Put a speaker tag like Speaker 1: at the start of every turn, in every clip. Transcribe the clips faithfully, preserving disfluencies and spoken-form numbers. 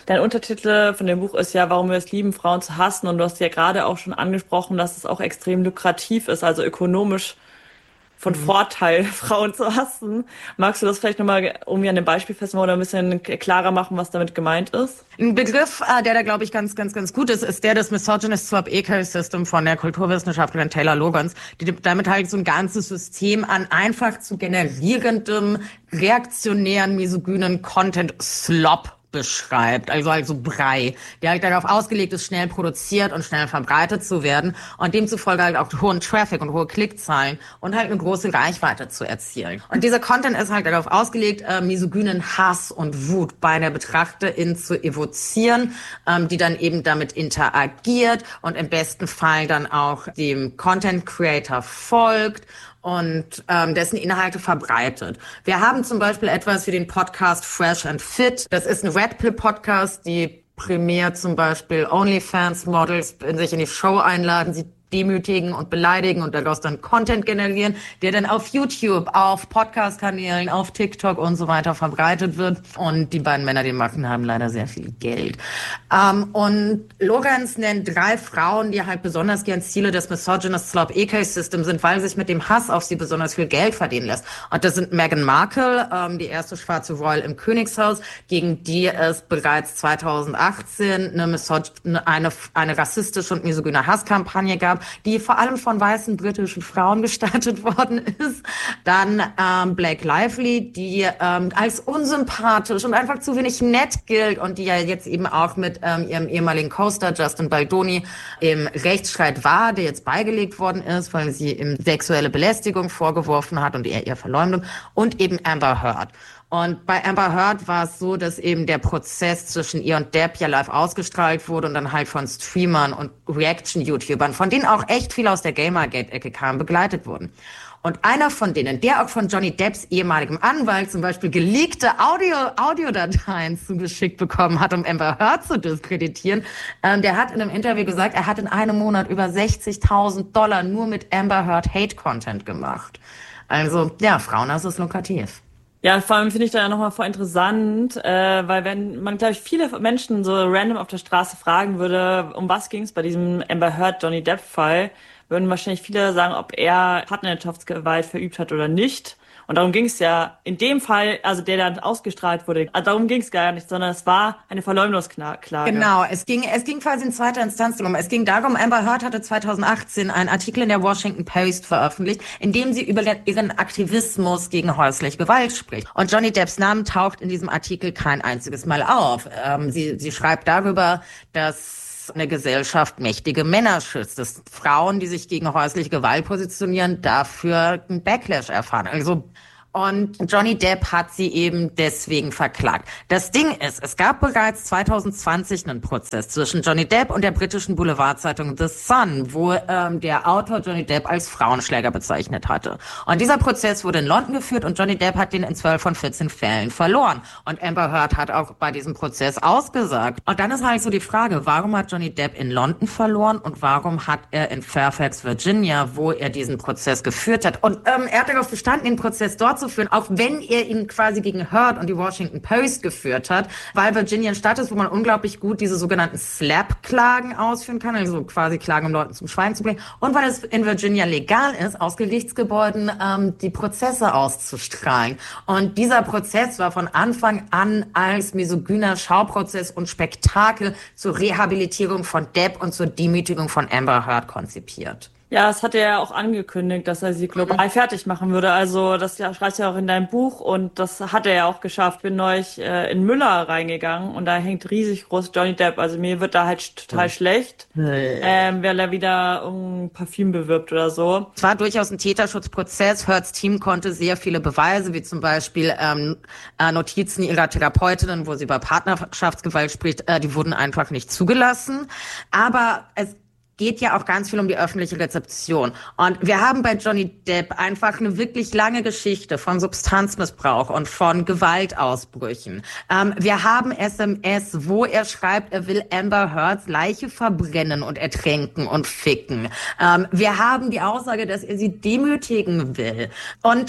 Speaker 1: Dein Untertitel von dem Buch ist ja, warum wir es lieben, Frauen zu hassen. Und du hast ja gerade auch schon angesprochen, dass es auch extrem lukrativ ist, also ökonomisch von
Speaker 2: Mhm.
Speaker 1: Vorteil, Frauen zu hassen. Magst du das vielleicht nochmal irgendwie an dem Beispiel festmachen oder ein bisschen klarer machen, was damit gemeint ist?
Speaker 2: Ein Begriff, äh, der da, glaube ich, ganz, ganz, ganz gut ist, ist der des Misogynist Swap Ecosystem von der Kulturwissenschaftlerin Taylor Logans, die damit halt so ein ganzes System an einfach zu generierendem, reaktionären, misogynen Content-Slop beschreibt, also also Brei, der halt darauf ausgelegt ist, schnell produziert und schnell verbreitet zu werden und demzufolge halt auch hohen Traffic und hohe Klickzahlen und halt eine große Reichweite zu erzielen. Und dieser Content ist halt darauf ausgelegt, äh, misogynen Hass und Wut bei der Betrachterin zu evozieren, ähm, die dann eben damit interagiert und im besten Fall dann auch dem Content Creator folgt und ähm, dessen Inhalte verbreitet. Wir haben zum Beispiel etwas wie den Podcast Fresh and Fit. Das ist ein Red Pill Podcast, die primär zum Beispiel OnlyFans-Models in sich in die Show einladen, sie demütigen und beleidigen und daraus dann Content generieren, der dann auf YouTube, auf Podcast-Kanälen, auf TikTok und so weiter verbreitet wird. Und die beiden Männer, die machen, haben leider sehr viel Geld. Ähm, und Lorenz nennt drei Frauen, die halt besonders gern Ziele des Misogynist Slop Ecosystem sind, weil sich mit dem Hass auf sie besonders viel Geld verdienen lässt. Und das sind Meghan Markle, ähm, die erste schwarze Royal im Königshaus, gegen die es bereits zweitausendachtzehn eine, Misog- eine, eine rassistische und misogyne Hasskampagne gab, die vor allem von weißen britischen Frauen gestartet worden ist. Dann ähm, Blake Lively, die ähm, als unsympathisch und einfach zu wenig nett gilt und die ja jetzt eben auch mit ähm, ihrem ehemaligen Co-Star Justin Baldoni im Rechtsstreit war, der jetzt beigelegt worden ist, weil sie ihm sexuelle Belästigung vorgeworfen hat und er ihr Verleumdung, und eben Amber Heard. Und bei Amber Heard war es so, dass eben der Prozess zwischen ihr und Depp ja live ausgestrahlt wurde und dann halt von Streamern und Reaction-YouTubern, von denen auch echt viel aus der Gamergate-Ecke kamen, begleitet wurden. Und einer von denen, der auch von Johnny Depps ehemaligem Anwalt zum Beispiel geleakte Audio, Audiodateien zugeschickt bekommen hat, um Amber Heard zu diskreditieren, ähm, der hat in einem Interview gesagt, er hat in einem Monat über sechzigtausend Dollar nur mit Amber Heard Hate-Content gemacht. Also, ja, Frauenhass ist lukrativ.
Speaker 1: Ja, vor allem finde ich da ja nochmal voll interessant, äh, weil wenn man, glaube ich, viele Menschen so random auf der Straße fragen würde, um was ging es bei diesem Amber Heard Johnny Depp Fall, würden wahrscheinlich viele sagen, ob er Partnerschaftsgewalt verübt hat oder nicht. Und darum ging es ja in dem Fall, also der dann ausgestrahlt wurde, also darum ging es gar nicht, sondern es war eine Verleumdungsklage.
Speaker 2: Genau, es ging, es ging quasi in zweiter Instanz darum. Es ging darum, Amber Heard hatte zweitausendachtzehn einen Artikel in der Washington Post veröffentlicht, in dem sie über ihren Aktivismus gegen häusliche Gewalt spricht. Und Johnny Depps Name taucht in diesem Artikel kein einziges Mal auf. Ähm, sie, sie schreibt darüber, dass eine Gesellschaft mächtige Männer schützt, dass Frauen, die sich gegen häusliche Gewalt positionieren, dafür einen Backlash erfahren. Also und Johnny Depp hat sie eben deswegen verklagt. Das Ding ist, es gab bereits zweitausendzwanzig einen Prozess zwischen Johnny Depp und der britischen Boulevardzeitung The Sun, wo ähm, der Autor Johnny Depp als Frauenschläger bezeichnet hatte. Und dieser Prozess wurde in London geführt und Johnny Depp hat den in zwölf von vierzehn Fällen verloren. Und Amber Heard hat auch bei diesem Prozess ausgesagt. Und dann ist halt so die Frage, warum hat Johnny Depp in London verloren und warum hat er in Fairfax, Virginia, wo er diesen Prozess geführt hat? Und ähm, er hat darauf bestanden, den Prozess dort zu führen, auch wenn er ihn quasi gegen Heard und die Washington Post geführt hat, weil Virginia ein Staat ist, wo man unglaublich gut diese sogenannten Slap-Klagen ausführen kann, also quasi Klagen, um Leuten zum Schweigen zu bringen, und weil es in Virginia legal ist, aus Gerichtsgebäuden ähm, die Prozesse auszustrahlen. Und dieser Prozess war von Anfang an als misogyner Schauprozess und Spektakel zur Rehabilitierung von Depp und zur Demütigung von Amber Heard konzipiert.
Speaker 1: Ja, das hat er ja auch angekündigt, dass er sie global mhm. fertig machen würde. Also das ja, schreibst du ja auch in deinem Buch und das hat er ja auch geschafft. Ich bin neulich äh, in Müller reingegangen und da hängt riesig groß Johnny Depp. Also mir wird da halt total mhm. schlecht, ähm, weil er wieder um Parfüm bewirbt oder so.
Speaker 2: Es war durchaus ein Täterschutzprozess. Heards Team konnte sehr viele Beweise, wie zum Beispiel ähm, Notizen ihrer Therapeutinnen, wo sie über Partnerschaftsgewalt spricht, äh, die wurden einfach nicht zugelassen. Aber es geht ja auch ganz viel um die öffentliche Rezeption. Und wir haben bei Johnny Depp einfach eine wirklich lange Geschichte von Substanzmissbrauch und von Gewaltausbrüchen. Ähm, wir haben S M S, wo er schreibt, er will Amber Heards Leiche verbrennen und ertränken und ficken. Ähm, wir haben die Aussage, dass er sie demütigen will. Und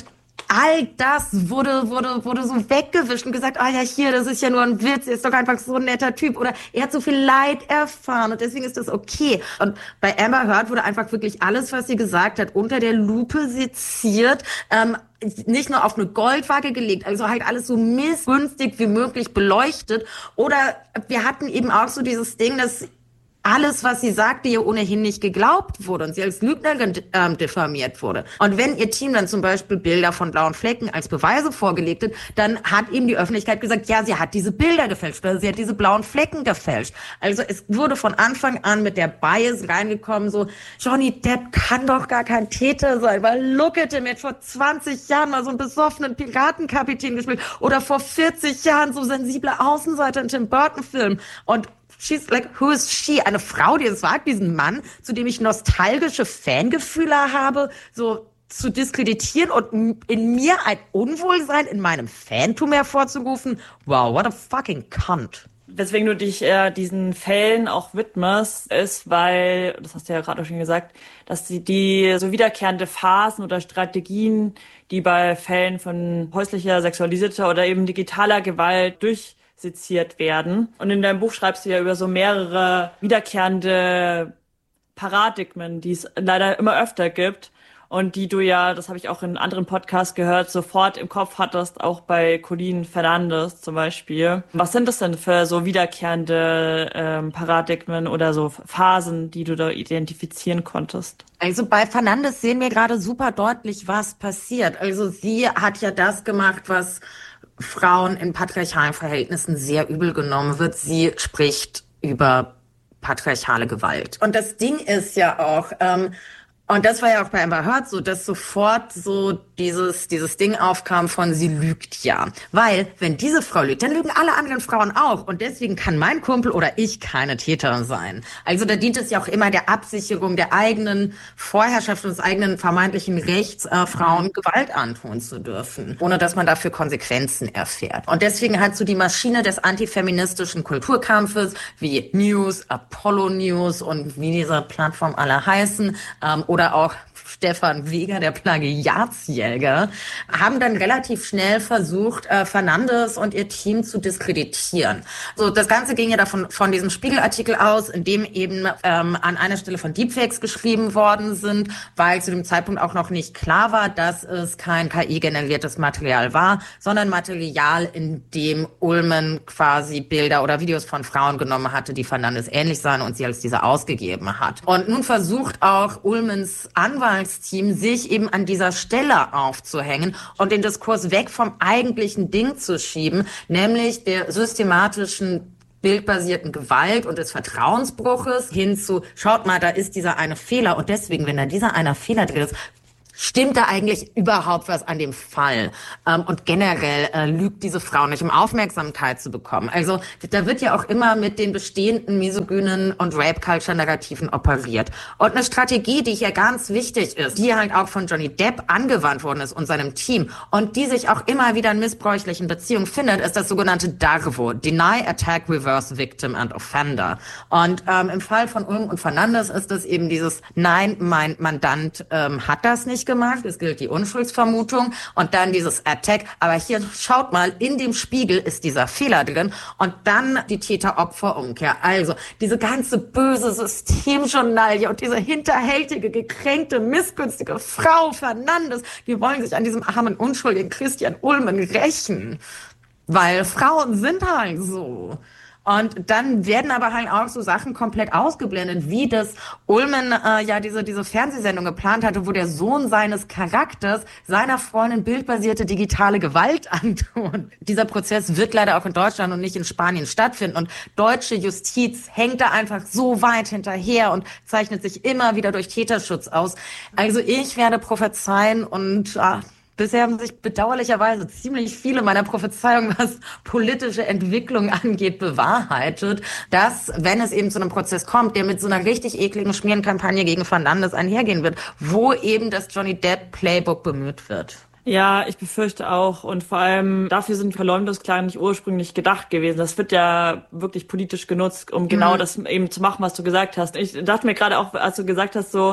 Speaker 2: all das wurde, wurde, wurde so weggewischt und gesagt, ah ja, hier, das ist ja nur ein Witz, er ist doch einfach so ein netter Typ. Oder er hat so viel Leid erfahren und deswegen ist das okay. Und bei Amber Heard wurde einfach wirklich alles, was sie gesagt hat, unter der Lupe seziert, ähm, nicht nur auf eine Goldwaage gelegt, also halt alles so missgünstig wie möglich beleuchtet. Oder wir hatten eben auch so dieses Ding, dass alles, was sie sagte, ihr ohnehin nicht geglaubt wurde und sie als Lügnerin ähm, diffamiert wurde. Und wenn ihr Team dann zum Beispiel Bilder von blauen Flecken als Beweise vorgelegt hat, dann hat eben die Öffentlichkeit gesagt, ja, sie hat diese Bilder gefälscht oder sie hat diese blauen Flecken gefälscht. Also es wurde von Anfang an mit der Bias reingekommen, so, Johnny Depp kann doch gar kein Täter sein, weil look at him, er hat vor zwanzig Jahren mal so einen besoffenen Piratenkapitän gespielt oder vor vierzig Jahren so sensible Außenseiter in Tim Burton-Filmen. Und she's like, who is she? Eine Frau, die es wagt, diesen Mann, zu dem ich nostalgische Fangefühle habe, so zu diskreditieren und in mir ein Unwohlsein in meinem Fantum hervorzurufen. Wow, what a fucking cunt.
Speaker 1: Weswegen du dich äh, diesen Fällen auch widmest, ist, weil, das hast du ja gerade auch schon gesagt, dass die, die so wiederkehrende Phasen oder Strategien, die bei Fällen von häuslicher, sexualisierter oder eben digitaler Gewalt durch seziert werden. Und in deinem Buch schreibst du ja über so mehrere wiederkehrende Paradigmen, die es leider immer öfter gibt und die du ja, das habe ich auch in anderen Podcasts gehört, sofort im Kopf hattest, auch bei Colleen Fernandes zum Beispiel. Was sind das denn für so wiederkehrende ähm, Paradigmen oder so Phasen, die du da identifizieren konntest?
Speaker 2: Also bei Fernandes sehen wir gerade super deutlich, was passiert. Also sie hat ja das gemacht, was Frauen in patriarchalen Verhältnissen sehr übel genommen wird. Sie spricht über patriarchale Gewalt. Und das Ding ist ja auch, ähm, und das war ja auch bei Amber Heard so, dass sofort so dieses dieses Ding aufkam von sie lügt ja. Weil, wenn diese Frau lügt, dann lügen alle anderen Frauen auch. Und deswegen kann mein Kumpel oder ich keine Täter sein. Also da dient es ja auch immer der Absicherung der eigenen Vorherrschaft und des eigenen vermeintlichen Rechts, äh, Frauen Gewalt antun zu dürfen, ohne dass man dafür Konsequenzen erfährt. Und deswegen hat so die Maschine des antifeministischen Kulturkampfes wie News, Apollo News und wie diese Plattform alle heißen, ähm, oder Oder auch Stefan Weger, der Plagiatsjäger, haben dann relativ schnell versucht, äh, Fernandes und ihr Team zu diskreditieren. So, das Ganze ging ja davon von diesem Spiegelartikel aus, in dem eben ähm, an einer Stelle von Deepfakes geschrieben worden sind, weil zu dem Zeitpunkt auch noch nicht klar war, dass es kein K I-generiertes Material war, sondern Material, in dem Ullman quasi Bilder oder Videos von Frauen genommen hatte, die Fernandes ähnlich sahen und sie als diese ausgegeben hat. Und nun versucht auch Ullmans Anwaltsteam sich eben an dieser Stelle aufzuhängen und den Diskurs weg vom eigentlichen Ding zu schieben, nämlich der systematischen bildbasierten Gewalt und des Vertrauensbruches hin zu, schaut mal, da ist dieser eine Fehler und deswegen, wenn da dieser eine Fehler drin ist, stimmt da eigentlich überhaupt was an dem Fall? Ähm, und generell äh, lügt diese Frau nicht, um Aufmerksamkeit zu bekommen. Also da wird ja auch immer mit den bestehenden misogynen und Rape-Culture-Narrativen operiert. Und eine Strategie, die hier ganz wichtig ist, die halt auch von Johnny Depp angewandt worden ist und seinem Team und die sich auch immer wieder in missbräuchlichen Beziehungen findet, ist das sogenannte DARVO, Deny, Attack, Reverse, Victim and Offender. Und ähm, im Fall von Ulm und Fernandes ist es eben dieses, nein, mein Mandant ähm, hat das nicht gemacht, es gilt die Unschuldsvermutung und dann dieses Attack, aber hier schaut mal, in dem Spiegel ist dieser Fehler drin und dann die Täter-Opfer-Umkehr. Also diese ganze böse Systemjournalie und diese hinterhältige, gekränkte, missgünstige Frau Fernandes, die wollen sich an diesem armen, unschuldigen Christian Ullman rächen, weil Frauen sind halt so. Und dann werden aber halt auch so Sachen komplett ausgeblendet, wie das Ullman äh, ja diese diese Fernsehsendung geplant hatte, wo der Sohn seines Charakters seiner Freundin bildbasierte digitale Gewalt antut. Dieser Prozess wird leider auch in Deutschland und nicht in Spanien stattfinden. Und deutsche Justiz hängt da einfach so weit hinterher und zeichnet sich immer wieder durch Täterschutz aus. Also ich werde prophezeien und äh, bisher haben sich bedauerlicherweise ziemlich viele meiner Prophezeiungen, was politische Entwicklung angeht, bewahrheitet, dass, wenn es eben zu einem Prozess kommt, der mit so einer richtig ekligen Schmierenkampagne gegen Fernandes einhergehen wird, wo eben das Johnny Depp Playbook bemüht wird.
Speaker 1: Ja, ich befürchte auch. Und vor allem dafür sind Verleumdungsklagen nicht ursprünglich gedacht gewesen. Das wird ja wirklich politisch genutzt, um genau mhm. das eben zu machen, was du gesagt hast. Ich dachte mir gerade auch, als du gesagt hast, so,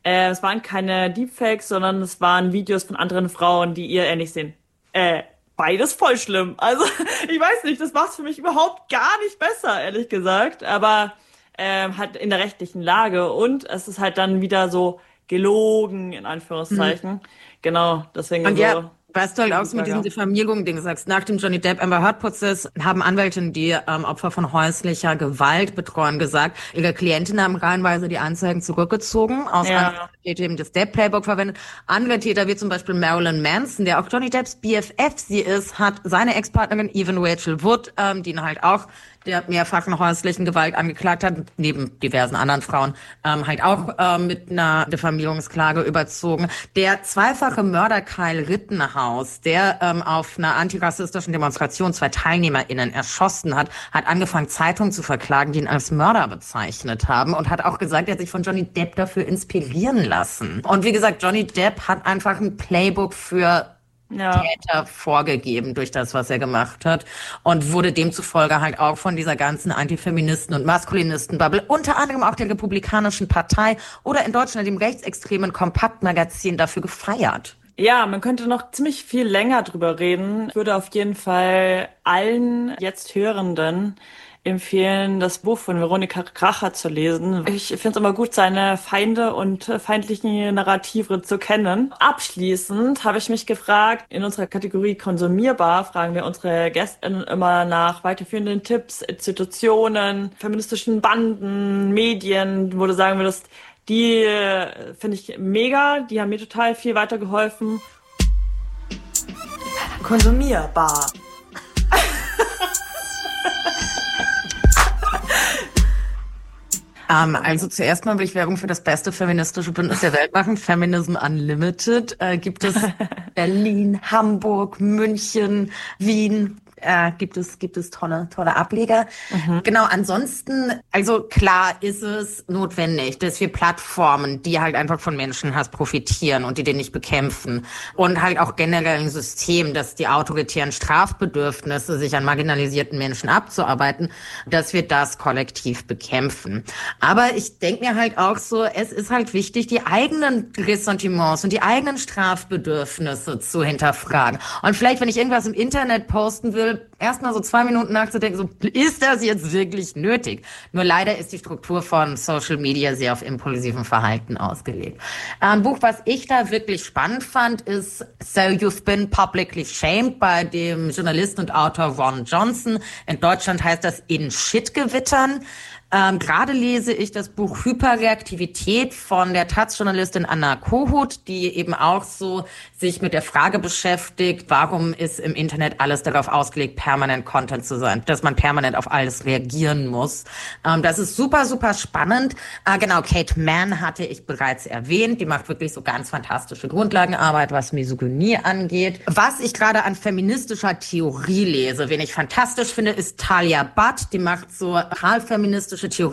Speaker 1: Äh, es waren keine Deepfakes, sondern es waren Videos von anderen Frauen, die ihr ähnlich sehen. Äh, beides voll schlimm. Also, ich weiß nicht, das macht's für mich überhaupt gar nicht besser, ehrlich gesagt. Aber ähm, halt in der rechtlichen Lage. Und es ist halt dann wieder so gelogen, in Anführungszeichen. Mhm. Genau, deswegen
Speaker 2: und
Speaker 1: so.
Speaker 2: Ja. Weißt du halt auch so mit diesem Diffamierung-Ding sagst, nach dem Johnny Depp Amber Heard-Prozess haben Anwältinnen, die ähm, Opfer von häuslicher Gewalt betreuen, gesagt, ihre Klientinnen haben reihenweise die Anzeigen zurückgezogen, aus ja. eben das Depp-Playbook verwendet. Andere Täter, wie zum Beispiel Marilyn Manson, der auch Johnny Depps B F F sie ist, hat seine Ex-Partnerin Evan Rachel Wood, ähm, die ihn halt auch der mehrfachen häuslichen Gewalt angeklagt hat, neben diversen anderen Frauen, ähm, halt auch ähm, mit einer Diffamierungsklage überzogen. Der zweifache Mörder Kyle Rittenhouse, der ähm, auf einer antirassistischen Demonstration zwei TeilnehmerInnen erschossen hat, hat angefangen, Zeitungen zu verklagen, die ihn als Mörder bezeichnet haben und hat auch gesagt, er hat sich von Johnny Depp dafür inspirieren lassen. Und wie gesagt, Johnny Depp hat einfach ein Playbook für Ja. Täter vorgegeben durch das, was er gemacht hat und wurde demzufolge halt auch von dieser ganzen Antifeministen- und Maskulinisten-Bubble, unter anderem auch der Republikanischen Partei oder in Deutschland dem rechtsextremen Kompaktmagazin dafür gefeiert.
Speaker 1: Ja, man könnte noch ziemlich viel länger drüber reden. Ich würde auf jeden Fall allen jetzt Hörenden empfehlen, das Buch von Veronika Kracher zu lesen. Ich finde es immer gut, seine Feinde und feindlichen Narrative zu kennen. Abschließend habe ich mich gefragt, in unserer Kategorie Konsumierbar fragen wir unsere Gästinnen immer nach weiterführenden Tipps, Institutionen, feministischen Banden, Medien, wo du sagen würdest, die finde ich mega, die haben mir total viel weitergeholfen. Konsumierbar.
Speaker 2: Um, also zuerst mal will ich Werbung für das beste feministische Bündnis der Welt machen, Feminism Unlimited. Äh, gibt es Berlin, Hamburg, München, Wien. Äh, gibt es gibt es tolle tolle Ableger. Mhm. Genau, ansonsten, also klar ist es notwendig, dass wir Plattformen, die halt einfach von Menschenhass profitieren und die den nicht bekämpfen und halt auch generell ein System, dass die autoritären Strafbedürfnisse, sich an marginalisierten Menschen abzuarbeiten, dass wir das kollektiv bekämpfen. Aber ich denke mir halt auch so, es ist halt wichtig, die eigenen Ressentiments und die eigenen Strafbedürfnisse zu hinterfragen. Und vielleicht, wenn ich irgendwas im Internet posten will, erstmal so zwei Minuten nachzudenken, so, ist das jetzt wirklich nötig? Nur leider ist die Struktur von Social Media sehr auf impulsiven Verhalten ausgelegt. Ein Buch, was ich da wirklich spannend fand, ist So You've Been Publicly Shamed bei dem Journalisten und Autor Ron Johnson. In Deutschland heißt das In Shitgewittern. Ähm, gerade lese ich das Buch Hyperreaktivität von der Taz-Journalistin Anna Kohut, die eben auch so sich mit der Frage beschäftigt, warum ist im Internet alles darauf ausgelegt, permanent Content zu sein, dass man permanent auf alles reagieren muss. Ähm, das ist super, super spannend. Äh, genau, Kate Mann hatte ich bereits erwähnt. Die macht wirklich so ganz fantastische Grundlagenarbeit, was Misogynie angeht. Was ich gerade an feministischer Theorie lese, wen ich fantastisch finde, ist Talia Butt. Die macht so feministische Theorie